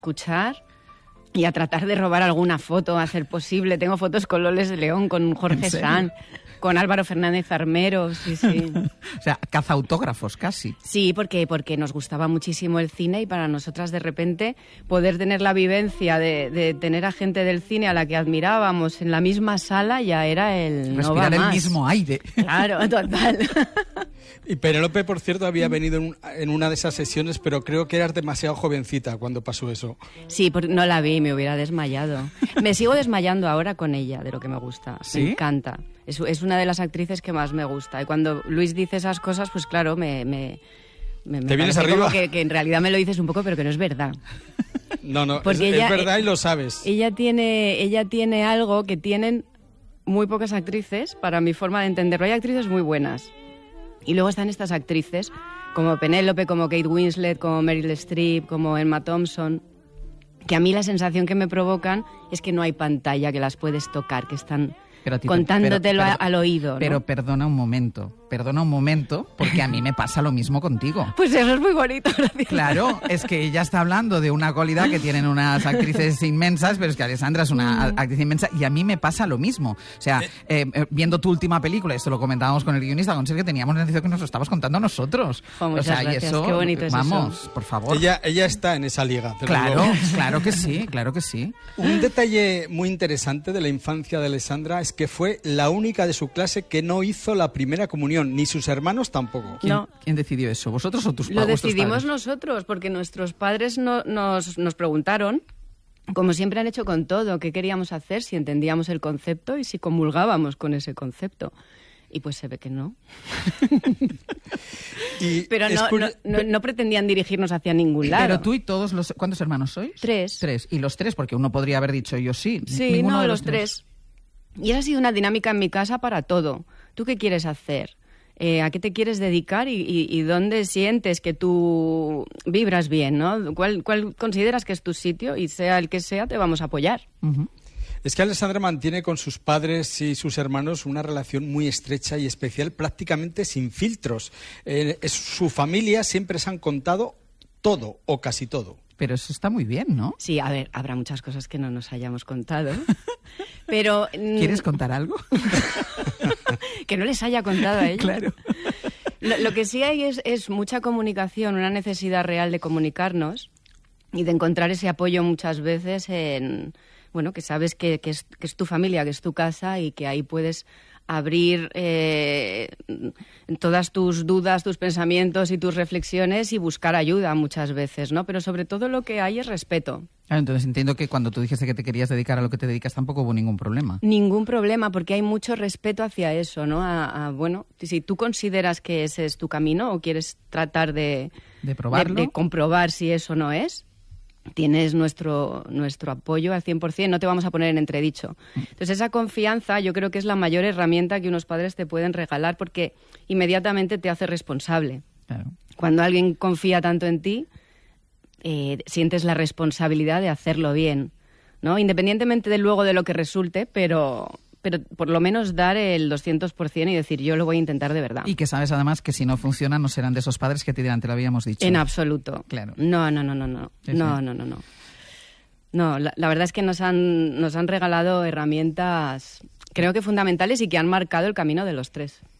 escuchar y a tratar de robar alguna foto, a ser posible. Tengo fotos con Loles de León, con Jorge Sanz, con Álvaro Fernández Armero, sí. O sea, caza autógrafos casi. Sí, porque nos gustaba muchísimo el cine y para nosotras de repente poder tener la vivencia de tener a gente del cine a la que admirábamos en la misma sala ya era el respirar no va el más. mismo aire. Claro, total. Y Penélope, por cierto, había venido en una de esas sesiones, pero creo que eras demasiado jovencita cuando pasó eso. Sí, no la vi, me hubiera desmayado. Me sigo desmayando ahora con ella, de lo que me gusta. ¿Sí? Me encanta. Es una de las actrices que más me gusta. Y cuando Luis dice esas cosas, pues claro, me ¿Te vienes arriba? Como que en realidad me lo dices un poco, pero que no es verdad. No, es Porque verdad y lo sabes. Ella tiene algo que tienen muy pocas actrices, para mi forma de entenderlo. Hay actrices muy buenas. Y luego están estas actrices, como Penélope, como Kate Winslet, como Meryl Streep, como Emma Thompson, que a mí la sensación que me provocan es que no hay pantalla, que las puedes tocar, que están contándotelo al oído, ¿no? Pero perdona un momento, porque a mí me pasa lo mismo contigo. Pues eso es muy bonito. Gracias. Claro, es que ella está hablando de una cualidad que tienen unas actrices inmensas, pero es que Alessandra es una actriz inmensa y a mí me pasa lo mismo. O sea, viendo tu última película, esto lo comentábamos con el guionista, con Sergio, teníamos necesidad que nos lo estabas contando a nosotros. Muchas gracias, y eso, qué bonito es vamos, eso. Por favor. Ella está en esa liga. Claro que sí. Un detalle muy interesante de la infancia de Alessandra es que fue la única de su clase que no hizo la primera comunión, ni sus hermanos tampoco. ¿Quién decidió eso? ¿Vosotros o tus padres? Lo decidimos nosotros, porque nuestros padres nos preguntaron, como siempre han hecho con todo, qué queríamos hacer, si entendíamos el concepto y si comulgábamos con ese concepto. Y pues se ve que no. Pero no pretendían dirigirnos hacia ningún lado. Pero tú y todos los... ¿Cuántos hermanos sois? 3. Y los 3, porque uno podría haber dicho yo sí. Sí, no, los 3. Y esa ha sido una dinámica en mi casa para todo. ¿Tú qué quieres hacer? ¿A qué te quieres dedicar? ¿Y dónde sientes que tú vibras bien, ¿no? ¿Cuál consideras que es tu sitio? Y sea el que sea, te vamos a apoyar. Uh-huh. Es que Alessandra mantiene con sus padres y sus hermanos una relación muy estrecha y especial, prácticamente sin filtros. Su familia siempre se han contado todo o casi todo. Pero eso está muy bien, ¿no? Sí, a ver, habrá muchas cosas que no nos hayamos contado, pero... ¿Quieres contar algo? Que no les haya contado a ellos. Claro. Lo que sí hay es mucha comunicación, una necesidad real de comunicarnos y de encontrar ese apoyo muchas veces en... Bueno, que sabes que es tu familia, que es tu casa y que ahí puedes abrir todas tus dudas, tus pensamientos y tus reflexiones y buscar ayuda muchas veces, ¿no? Pero sobre todo lo que hay es respeto. Claro, entonces entiendo que cuando tú dijiste que te querías dedicar a lo que te dedicas tampoco hubo ningún problema. Ningún problema, porque hay mucho respeto hacia eso, ¿no? Bueno, si tú consideras que ese es tu camino o quieres tratar de probarlo, de comprobar si eso no es, tienes nuestro apoyo al 100%, no te vamos a poner en entredicho. Entonces esa confianza yo creo que es la mayor herramienta que unos padres te pueden regalar porque inmediatamente te hace responsable. Claro. Cuando alguien confía tanto en ti, sientes la responsabilidad de hacerlo bien, ¿no? Independientemente de luego de lo que resulte, pero por lo menos dar el 200% y decir, yo lo voy a intentar de verdad. Y que sabes además que si no funciona no serán de esos padres que te dirán, te lo habíamos dicho. En absoluto. Claro. No. Sí. No, la verdad es que nos han regalado herramientas, creo que fundamentales y que han marcado el camino de los 3.